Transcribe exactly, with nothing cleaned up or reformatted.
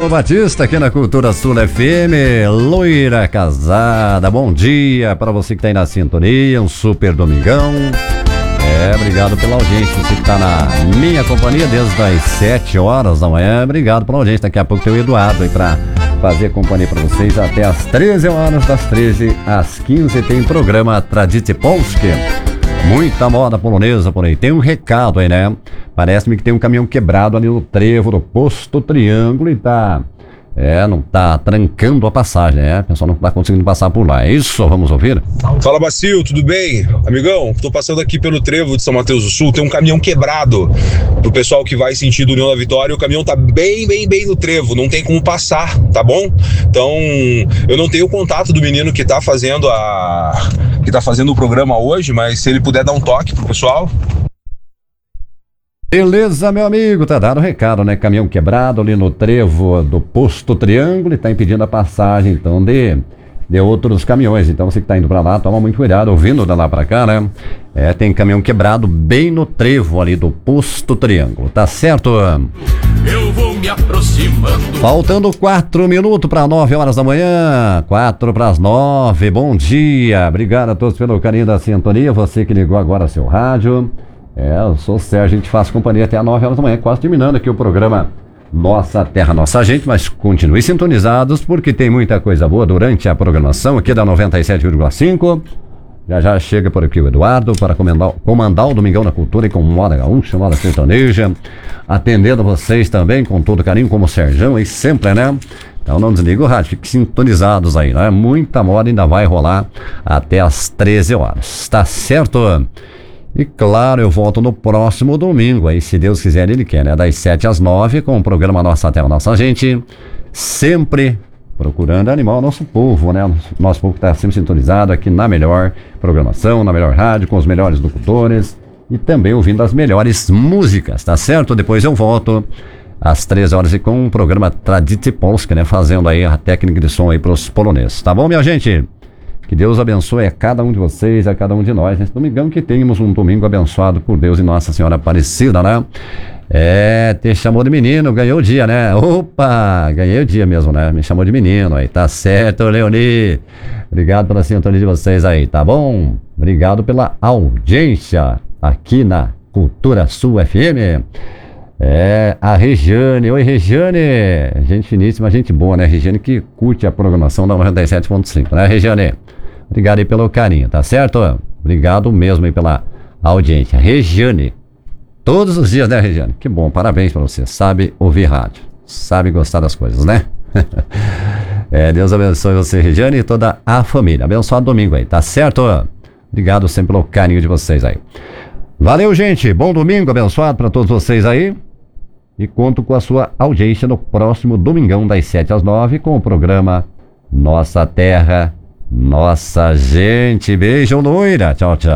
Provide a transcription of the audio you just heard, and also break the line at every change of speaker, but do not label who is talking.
Paulo Batista aqui na Cultura Sul F M, loira casada, bom dia para você que está aí na sintonia, um super domingão. É, obrigado pela audiência, você que está na minha companhia desde as sete horas da manhã, obrigado pela audiência. Daqui a pouco tem o Eduardo aí para fazer companhia para vocês até as treze horas, das treze às quinze tem programa Tradice Polski. Muita moda polonesa por aí. Tem um recado aí, né? Parece-me que tem um caminhão quebrado ali no trevo do Posto Triângulo e tá... É, não tá trancando a passagem, né? O pessoal não tá conseguindo passar por lá. É isso? Vamos ouvir?
Fala, Bacio, tudo bem? Amigão, tô passando aqui pelo trevo de São Mateus do Sul, tem um caminhão quebrado. Pro pessoal que vai sentido União da Vitória, o caminhão tá bem, bem, bem no trevo, não tem como passar, tá bom? Então, eu não tenho o contato do menino que tá fazendo a... que tá fazendo o programa hoje, mas se ele puder dar um toque pro pessoal...
Beleza, meu amigo, tá dado o recado, né? Caminhão quebrado ali no trevo do Posto Triângulo e tá impedindo a passagem, então, de, de outros caminhões. Então, você que tá indo pra lá, toma muito cuidado, ouvindo de lá pra cá, né? É, tem caminhão quebrado bem no trevo ali do Posto Triângulo, tá certo?
Eu vou me aproximando.
Faltando quatro minutos para nove horas da manhã, quatro para as nove, bom dia, obrigado a todos pelo carinho da sintonia, você que ligou agora seu rádio. É, eu sou o Sérgio, a gente faz companhia até às nove horas da manhã, quase terminando aqui o programa Nossa Terra, Nossa Gente, mas continue sintonizados porque tem muita coisa boa durante a programação aqui da noventa e sete vírgula cinco. Já já chega por aqui o Eduardo para comandar, comandar o Domingão na Cultura e com moda gaúcha, moda sertaneja, atendendo vocês também com todo carinho, como o Sérgio, e sempre, né? Então não desliga o rádio, fiquem sintonizados aí, né? Muita moda ainda vai rolar até às treze horas, tá certo? E claro, eu volto no próximo domingo, aí se Deus quiser, Ele quer, né? Das sete às nove, com o programa Nossa Terra, Nossa Gente, sempre procurando animar o nosso povo, né? Nosso povo está sempre sintonizado aqui na melhor programação, na melhor rádio, com os melhores locutores e também ouvindo as melhores músicas, tá certo? Depois eu volto às treze horas e com o programa Tradice Polska, né? Fazendo aí a técnica de som aí pros poloneses, tá bom, minha gente? Que Deus abençoe a cada um de vocês, a cada um de nós nesse domingão, que tenhamos um domingo abençoado por Deus e Nossa Senhora Aparecida, né? É, te chamou de menino, ganhou o dia, né? Opa, ganhei o dia mesmo, né? Me chamou de menino aí, tá certo, Leoni? Obrigado pela sintonia de vocês aí, tá bom? Obrigado pela audiência aqui na Cultura Sul F M. É, a Regiane, oi Regiane, gente finíssima, gente boa, né? Regiane que curte a programação da noventa e sete ponto cinco, né, Regiane? Obrigado aí pelo carinho, tá certo? Obrigado mesmo aí pela audiência. Regiane, todos os dias, né, Regiane? Que bom, parabéns pra você, sabe ouvir rádio, sabe gostar das coisas, né? É, Deus abençoe você, Regiane, e toda a família. Abençoado domingo aí, tá certo? Obrigado sempre pelo carinho de vocês aí. Valeu, gente, bom domingo, abençoado pra todos vocês aí. E conto com a sua audiência no próximo domingão das sete às nove com o programa Nossa Terra, Nossa Gente. Beijo, loira. Tchau, tchau.